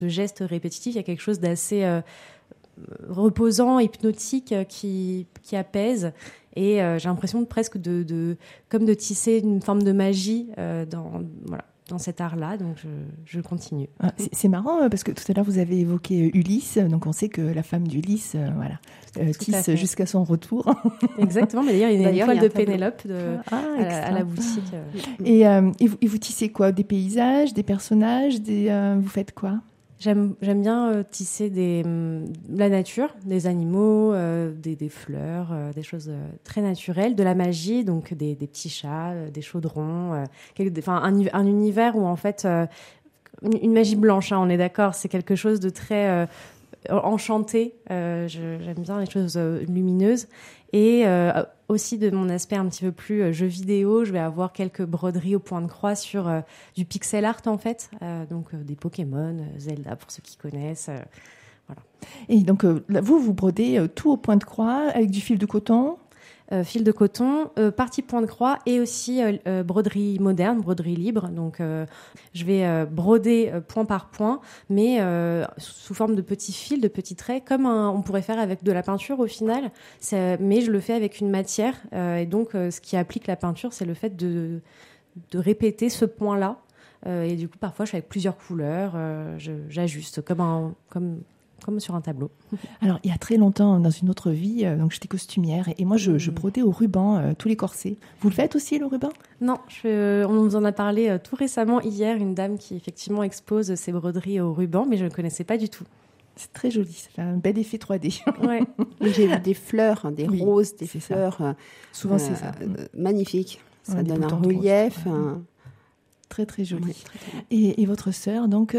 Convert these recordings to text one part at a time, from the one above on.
de gestes répétitifs. Il y a quelque chose d'assez reposant, hypnotique qui apaise. Et j'ai l'impression presque comme de tisser une forme de magie dans cet art-là. Donc je continue. C'est marrant parce que tout à l'heure vous avez évoqué Ulysse. Donc on sait que la femme d'Ulysse tisse jusqu'à son retour. Exactement. Mais d'ailleurs il y a une toile de Pénélope à la boutique. Et vous tissez quoi? Des paysages, des personnages, vous faites quoi? J'aime bien tisser la nature, des animaux, des fleurs, des choses très naturelles, de la magie, donc des petits chats, des chaudrons, un univers où en fait une magie blanche, hein, on est d'accord, c'est quelque chose de très enchanté. J'aime bien les choses lumineuses et aussi de mon aspect un petit peu plus jeu vidéo, je vais avoir quelques broderies au point de croix sur du pixel art en fait, donc des Pokémon, Zelda pour ceux qui connaissent. Voilà. Et donc vous brodez tout au point de croix avec du fil de coton? Fil de coton, partie point de croix et aussi broderie moderne, broderie libre. Donc, je vais broder point par point, mais sous forme de petits fils, de petits traits, comme on pourrait faire avec de la peinture au final. Mais je le fais avec une matière. Et donc, ce qui applique la peinture, c'est le fait de répéter ce point-là. Et du coup, parfois, je fais avec plusieurs couleurs. J'ajuste comme sur un tableau. Alors, il y a très longtemps, dans une autre vie, donc j'étais costumière et moi, je brodais au ruban tous les corsets. Vous le faites aussi, le ruban? Non, on nous en a parlé tout récemment, hier, une dame qui effectivement expose ses broderies au ruban, mais je ne connaissais pas du tout. C'est très joli, ça fait un bel effet 3D. Ouais. J'ai vu des fleurs, des roses, des fleurs. Ça. Souvent, c'est ça. Magnifique. Ça donne un relief. Très, très joli. Ouais, très, très... Et votre sœur, donc,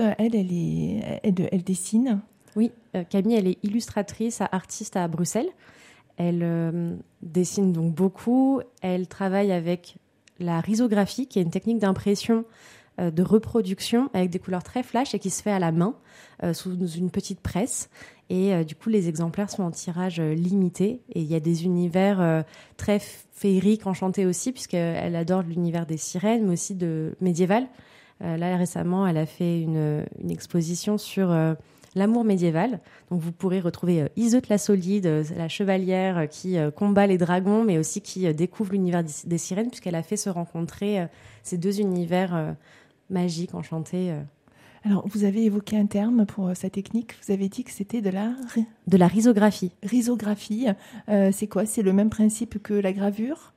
elle dessine? Oui, Camille, elle est illustratrice, artiste à Bruxelles. Elle dessine donc beaucoup. Elle travaille avec la risographie, qui est une technique d'impression, de reproduction avec des couleurs très flash et qui se fait à la main sous une petite presse. Et du coup, les exemplaires sont en tirage limité. Et il y a des univers très féeriques, enchantés aussi, puisqu'elle adore l'univers des sirènes, mais aussi de médiéval. Là, récemment, elle a fait une exposition sur... l'amour médiéval. Donc, vous pourrez retrouver Iseut la Solide, la chevalière qui combat les dragons, mais aussi qui découvre l'univers des sirènes, puisqu'elle a fait se rencontrer ces deux univers magiques, enchantés. Alors, vous avez évoqué un terme pour sa technique. Vous avez dit que c'était de la risographie. Risographie, c'est quoi? C'est le même principe que la gravure?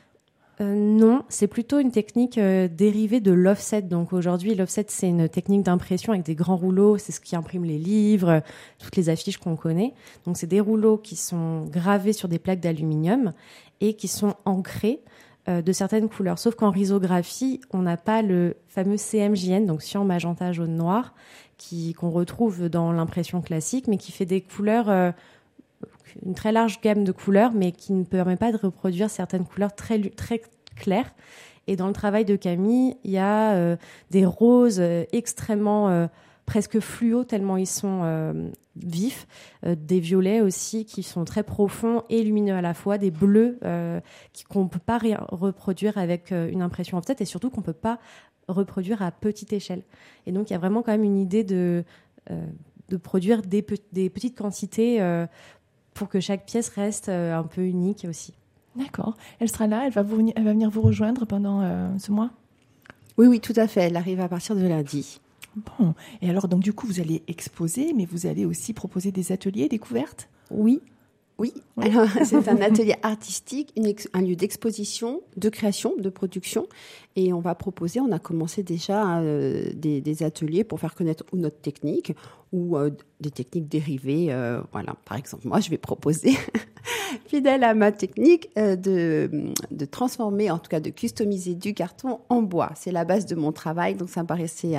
Non, c'est plutôt une technique dérivée de l'offset. Donc aujourd'hui, l'offset, c'est une technique d'impression avec des grands rouleaux. C'est ce qui imprime les livres, toutes les affiches qu'on connaît. Donc c'est des rouleaux qui sont gravés sur des plaques d'aluminium et qui sont ancrés de certaines couleurs. Sauf qu'en risographie, on n'a pas le fameux CMJN, donc cyan, magenta, jaune, noir, qu'on retrouve dans l'impression classique, mais qui fait des couleurs... une très large gamme de couleurs, mais qui ne permet pas de reproduire certaines couleurs très, très claires. Et dans le travail de Camille, il y a des roses extrêmement presque fluo, tellement ils sont vifs, des violets aussi qui sont très profonds et lumineux à la fois, des bleus qu'on ne peut pas reproduire avec une impression offset et surtout qu'on ne peut pas reproduire à petite échelle. Et donc, il y a vraiment quand même une idée de produire des petites quantités pour que chaque pièce reste un peu unique aussi. D'accord. Elle sera là, elle va venir vous rejoindre pendant ce mois? Oui, tout à fait. Elle arrive à partir de lundi. Bon. Et alors, donc du coup, vous allez exposer, mais vous allez aussi proposer des ateliers, découvertes? Oui. Alors, c'est un atelier artistique, un lieu d'exposition, de création, de production. Et on a commencé déjà des ateliers pour faire connaître notre technique ou des techniques dérivées. Voilà. Par exemple, moi, je vais proposer, fidèle à ma technique, de transformer, en tout cas de customiser du carton en bois. C'est la base de mon travail, donc ça me paraissait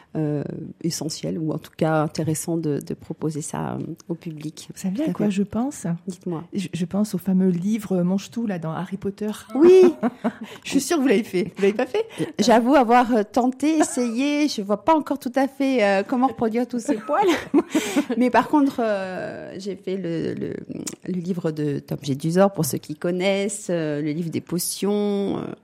essentiel ou en tout cas intéressant de proposer ça au public. Vous savez à quoi je pense? Dites-moi. Je pense au fameux livre Mange-tout là dans Harry Potter. Oui. Je suis sûre que vous l'avez fait. Vous l'avez pas fait? J'avoue avoir tenté, essayé. Je vois pas encore tout à fait comment reproduire tous ces poils. Mais par contre, j'ai fait le livre de Tom Jedusor pour ceux qui connaissent, le livre des potions.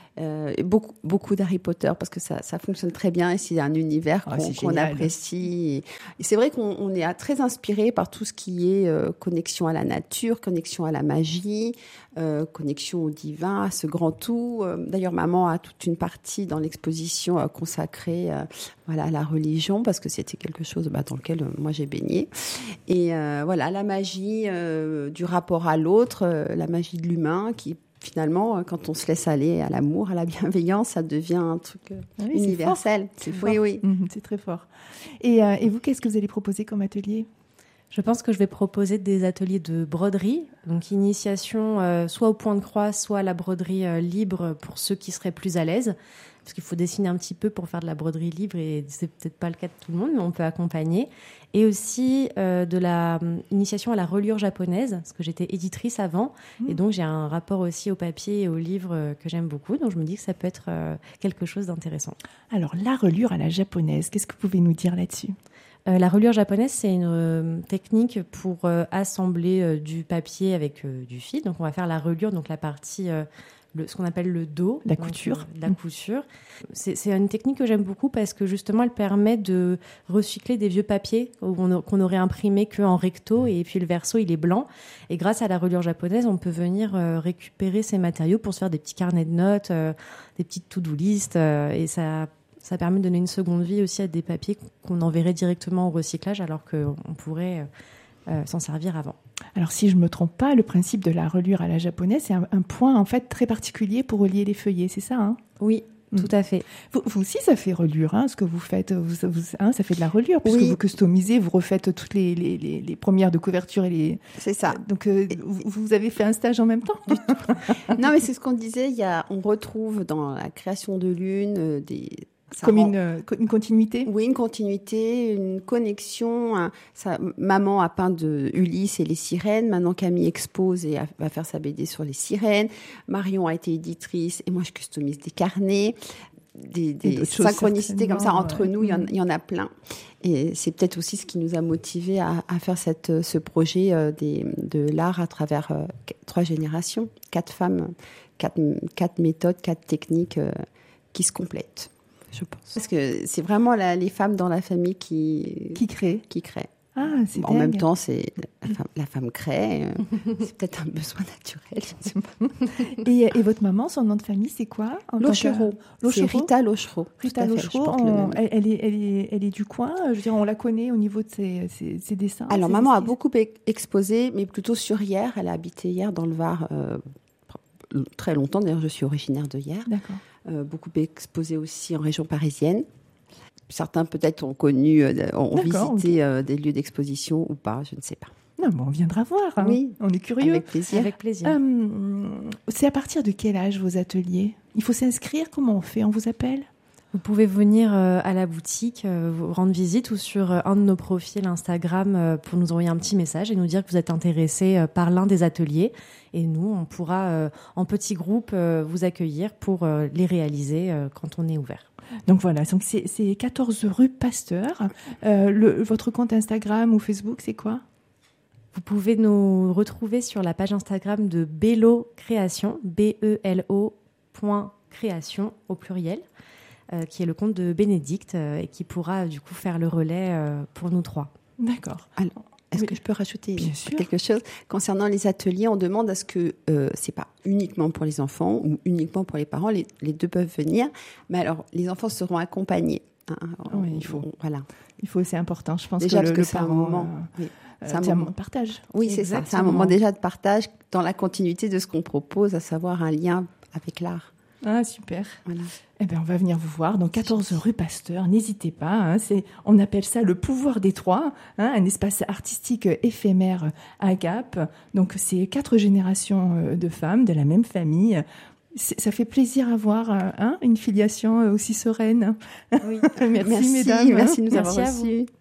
beaucoup d'Harry Potter parce que ça fonctionne très bien et c'est un univers qu'on apprécie. Et c'est vrai qu'on est très inspiré par tout ce qui est connexion à la nature, connexion à la magie, connexion au divin, à ce grand tout. D'ailleurs, maman a toute une partie dans l'exposition consacrée à la religion parce que c'était quelque chose dans lequel moi j'ai baigné. Et la magie du rapport à l'autre, la magie de l'humain qui finalement, quand on se laisse aller à l'amour, à la bienveillance, ça devient un truc universel. C'est fort. Oui. C'est très fort. Et vous, qu'est-ce que vous allez proposer comme atelier ? Je pense que je vais proposer des ateliers de broderie, donc initiation soit au point de croix, soit à la broderie libre pour ceux qui seraient plus à l'aise. Parce qu'il faut dessiner un petit peu pour faire de la broderie libre et c'est peut-être pas le cas de tout le monde, mais on peut accompagner. Et aussi de la initiation à la reliure japonaise, parce que j'étais éditrice avant, et donc j'ai un rapport aussi au papier et au livre que j'aime beaucoup. Donc je me dis que ça peut être quelque chose d'intéressant. Alors la reliure à la japonaise, qu'est-ce que vous pouvez nous dire là-dessus ? La reliure japonaise, c'est une technique pour assembler du papier avec du fil. Donc on va faire la reliure, donc la partie... ce qu'on appelle le dos. La couture. La couture. C'est une technique que j'aime beaucoup parce que justement, elle permet de recycler des vieux papiers qu'on aurait imprimés qu'en recto et puis le verso, il est blanc. Et grâce à la reliure japonaise, on peut venir récupérer ces matériaux pour se faire des petits carnets de notes, des petites to-do list. Et ça permet de donner une seconde vie aussi à des papiers qu'on enverrait directement au recyclage alors qu'on pourrait s'en servir avant. Alors, si je ne me trompe pas, le principe de la reliure à la japonaise, c'est un point en fait très particulier pour relier les feuillets, c'est ça hein ? Oui, tout à fait. Vous aussi, ça fait reliure, ce que vous faites, ça fait de la reliure, puisque vous customisez, vous refaites toutes les premières de couverture et les... C'est ça. Donc, vous avez fait un stage en même temps ? Non, mais c'est ce qu'on disait, on retrouve dans la création de l'une une continuité ? Oui, une continuité, une connexion. Maman a peint de Ulysse et les sirènes. Maintenant, Camille expose et va faire sa BD sur les sirènes. Marion a été éditrice et moi, je customise des carnets. Des synchronicités comme ça entre nous, il y en a plein. Et c'est peut-être aussi ce qui nous a motivés à faire ce projet de l'art à travers 3 générations, 4 femmes, 4 méthodes, 4 techniques qui se complètent. Je pense. Parce que c'est vraiment les femmes dans la famille qui créent. Ah, c'est en même temps, c'est la femme crée. C'est peut-être un besoin naturel. Je sais pas. Et votre maman, son nom de famille, c'est quoi ? Lochereau. C'est Rita Lochereau. Rita Lochereau, elle est du coin. Je veux dire, on la connaît au niveau de ses dessins. Alors, maman a beaucoup exposé, mais plutôt sur Hyères. Elle a habité Hyères dans le Var très longtemps. D'ailleurs, je suis originaire de Hyères. D'accord. Beaucoup exposé aussi en région parisienne. Certains peut-être ont visité des lieux d'exposition ou pas, je ne sais pas. Non, mais on viendra voir. Oui, on est curieux. Avec plaisir. C'est à partir de quel âge vos ateliers ? Il faut s'inscrire. Comment on fait ? On vous appelle ? Vous pouvez venir à la boutique, vous rendre visite ou sur un de nos profils Instagram pour nous envoyer un petit message et nous dire que vous êtes intéressé par l'un des ateliers. Et nous, on pourra en petit groupe vous accueillir pour les réaliser quand on est ouvert. Donc voilà, donc c'est 14 rue Pasteur. Votre compte Instagram ou Facebook, c'est quoi ? Vous pouvez nous retrouver sur la page Instagram de Belo Création, BELO.création au pluriel. Qui est le compte de Bénédicte et qui pourra du coup faire le relais pour nous 3. D'accord. Alors, est-ce que je peux rajouter quelque chose ? Concernant les ateliers, on demande à ce que c'est pas uniquement pour les enfants ou uniquement pour les parents, les deux peuvent venir, mais alors les enfants seront accompagnés. Oui, il faut. Voilà. Il faut, c'est important. Je pense déjà que c'est un moment. C'est un moment de partage. Oui, c'est ça. C'est un moment déjà de partage dans la continuité de ce qu'on propose, à savoir un lien avec l'art. Ah, super. Voilà. Eh bien, on va venir vous voir. Donc, 14 rue Pasteur. N'hésitez pas. On appelle ça le pouvoir des 3, un espace artistique éphémère à Gap. Donc, c'est 4 générations de femmes de la même famille. Ça fait plaisir à voir une filiation aussi sereine. Oui. Merci, mesdames. Merci de nous avoir reçus.